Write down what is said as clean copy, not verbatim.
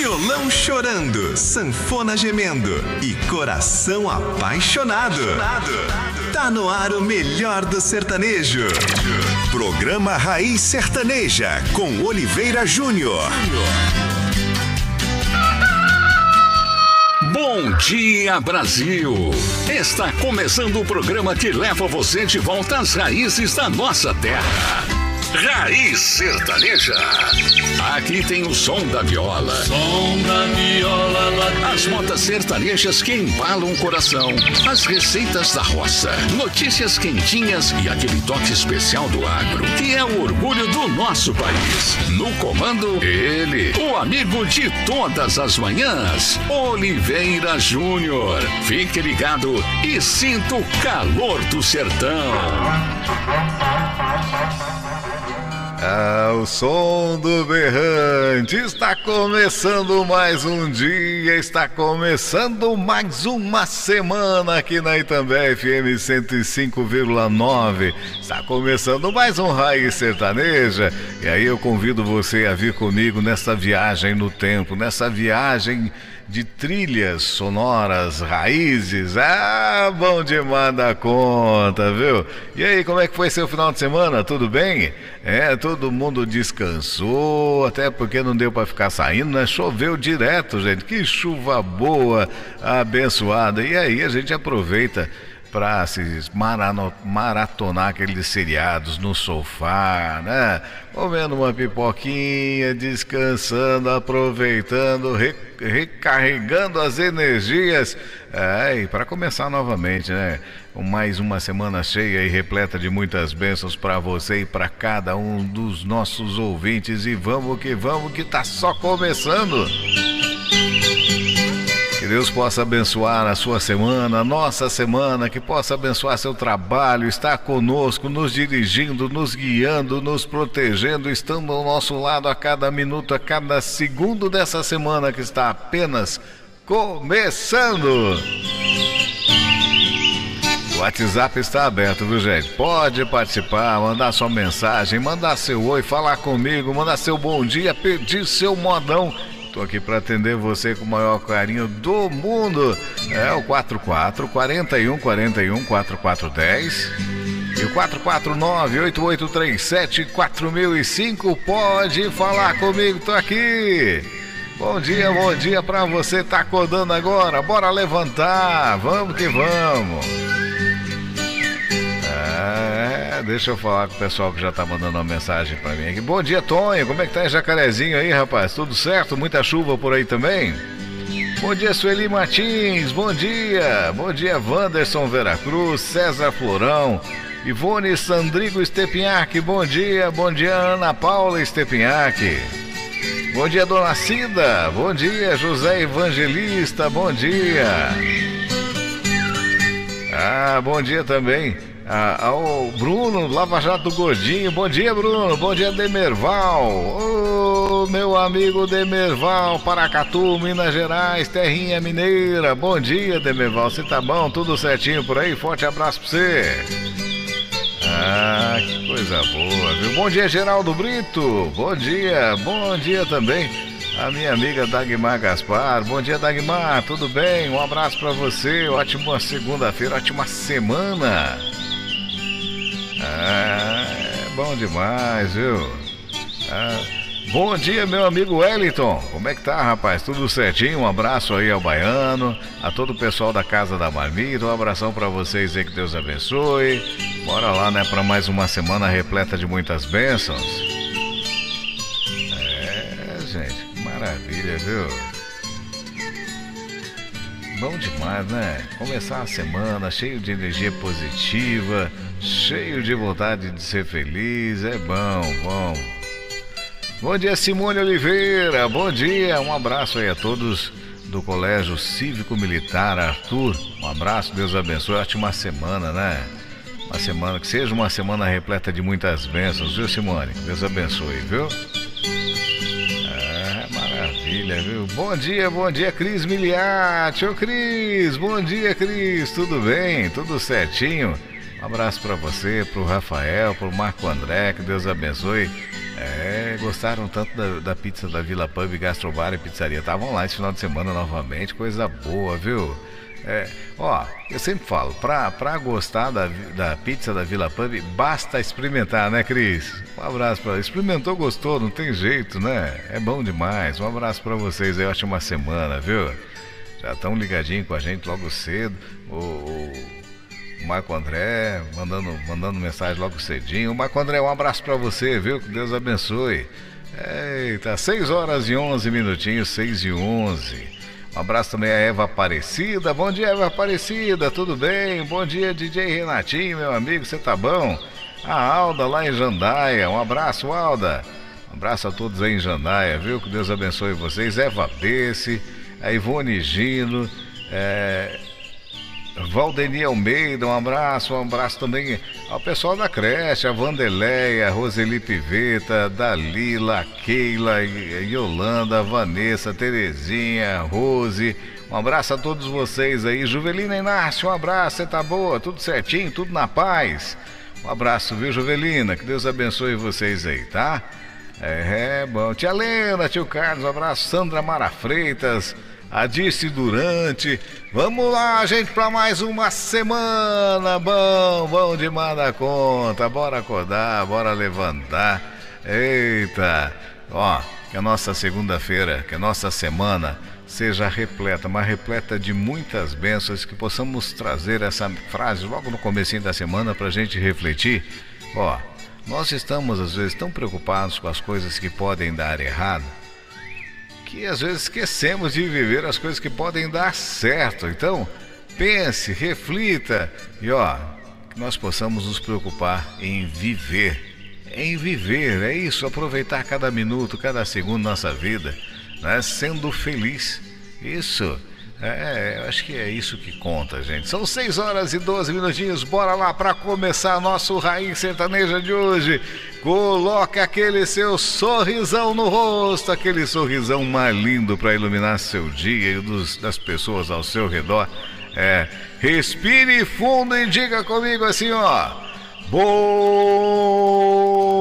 Violão chorando, sanfona gemendo e coração apaixonado. Tá no ar o melhor do sertanejo. Programa Raiz Sertaneja com Oliveira Júnior. Bom dia, Brasil! Está começando o programa que leva você de volta às raízes da nossa terra. Raiz Sertaneja. Aqui tem o som da viola. As modas sertanejas que embalam o coração. As receitas da roça. Notícias quentinhas e aquele toque especial do agro, que é o orgulho do nosso país. No comando, ele, o amigo de todas as manhãs, Oliveira Júnior. Fique ligado e sinta o calor do sertão. O som do berrante. Está começando mais um dia, está começando mais uma semana aqui na Itambé FM 105,9. Está começando mais um Raiz Sertaneja. E aí eu convido você a vir comigo nessa viagem no tempo, nessa viagem de trilhas sonoras, raízes. Bom demais da conta, viu? E aí, como é que foi seu final de semana? Tudo bem? Todo mundo descansou, até porque não deu pra ficar saindo, né? Choveu direto, gente. Que chuva boa, abençoada. E aí a gente aproveita para se maratonar aqueles seriados no sofá, né? Comendo uma pipoquinha, descansando, aproveitando, recarregando as energias, e para começar novamente, né? Com mais uma semana cheia e repleta de muitas bênçãos para você e para cada um dos nossos ouvintes. E vamos que tá só começando. Que Deus possa abençoar a sua semana, a nossa semana, que possa abençoar seu trabalho, estar conosco, nos dirigindo, nos guiando, nos protegendo, estando ao nosso lado a cada minuto, a cada segundo dessa semana que está apenas começando. O WhatsApp está aberto, viu, gente? Pode participar, mandar sua mensagem, mandar seu oi, falar comigo, mandar seu bom dia, pedir seu modão. Estou aqui para atender você com o maior carinho do mundo. O 44-41-41-4410 e o 449-8837-4005. Pode falar comigo, tô aqui. Bom dia para você, tá acordando agora. Bora levantar, vamos que vamos. Deixa eu falar com o pessoal que já tá mandando uma mensagem pra mim aqui. Bom dia, Tonho, como é que tá em Jacarezinho aí, rapaz? Tudo certo? Muita chuva por aí também? Bom dia, Sueli Martins, bom dia. Bom dia, Wanderson Veracruz, César Florão, Ivone Sandrigo Stepinhac, bom dia, Ana Paula Stepinhac. Bom dia, Dona Cida, bom dia, José Evangelista, bom dia. Bom dia também ao Bruno, Lava Jato do Gordinho. Bom dia, Bruno. Bom dia, Demerval. Meu amigo Demerval, Paracatu, Minas Gerais, terrinha mineira. Bom dia, Demerval. Você tá bom? Tudo certinho por aí? Forte abraço pra você. Que coisa boa, viu? Bom dia, Geraldo Brito. Bom dia também a minha amiga Dagmar Gaspar. Bom dia, Dagmar, tudo bem? Um abraço pra você, ótima segunda-feira, ótima semana. Bom demais, viu? Bom dia, meu amigo Wellington. Como é que tá, rapaz? Tudo certinho? Um abraço aí ao Baiano, a todo o pessoal da Casa da Marmita. Um abração pra vocês aí, que Deus abençoe. Bora lá, né, pra mais uma semana repleta de muitas bênçãos. Gente, que maravilha, viu? Bom demais, né? Começar a semana cheio de energia positiva, cheio de vontade de ser feliz, é bom. Bom dia, Simone Oliveira, bom dia, um abraço aí a todos do Colégio Cívico Militar Arthur, um abraço, Deus abençoe, ótima semana, né? Uma semana, que seja uma semana repleta de muitas bênçãos, viu, Simone? Deus abençoe, viu? Maravilha, viu? Bom dia, Cris Miliati. Ô, Cris, bom dia, Cris. Tudo bem? Tudo certinho? Um abraço pra você, pro Rafael, pro Marco André, que Deus abençoe Gostaram tanto da pizza da Vila Pub, Gastrobar e Pizzaria. Estavam lá esse final de semana novamente, coisa boa, viu? Eu sempre falo, pra gostar da pizza da Vila Pub, basta experimentar, né, Cris? Um abraço pra... Experimentou, gostou, não tem jeito, né? É bom demais. Um abraço pra vocês aí, ótima semana, viu? Já estão ligadinhos com a gente logo cedo. O Marco André mandando mensagem logo cedinho. O Marco André, um abraço pra você, viu? Que Deus abençoe. Eita, 6h11, 6h11. Um abraço também a Eva Aparecida. Bom dia, Eva Aparecida, tudo bem? Bom dia, DJ Renatinho, meu amigo, você tá bom? A Alda lá em Jandaia, um abraço, Alda. Um abraço a todos aí em Jandaia, viu? Que Deus abençoe vocês. Eva Besse, a Ivone Gino, Valdeni Almeida, um abraço também ao pessoal da creche, a Vanderleia, a Roseli Piveta, Dalila, Keila, Yolanda, Vanessa, Terezinha, Rose, um abraço a todos vocês aí. Juvelina Inácio, um abraço, você tá boa? Tudo certinho, tudo na paz? Um abraço, viu, Juvelina? Que Deus abençoe vocês aí, tá? Bom. Tia Lena, tio Carlos, um abraço. Sandra Mara Freitas, a Dirce Durante. Vamos lá, gente, para mais uma semana. Bom demais da conta. Bora acordar, bora levantar. Eita, que a nossa segunda-feira, que a nossa semana seja repleta, mas repleta de muitas bênçãos, que possamos trazer essa frase logo no comecinho da semana pra gente refletir. Nós estamos às vezes tão preocupados com as coisas que podem dar errado, que às vezes esquecemos de viver as coisas que podem dar certo. Então, pense, reflita e que nós possamos nos preocupar em viver, é isso, aproveitar cada minuto, cada segundo da nossa vida, né? Sendo feliz, isso, eu acho que é isso que conta, gente. São 6h12, bora lá para começar nosso Raiz Sertaneja de hoje. Coloque aquele seu sorrisão no rosto, aquele sorrisão mais lindo para iluminar seu dia e das pessoas ao seu redor. Respire fundo e diga comigo assim, bom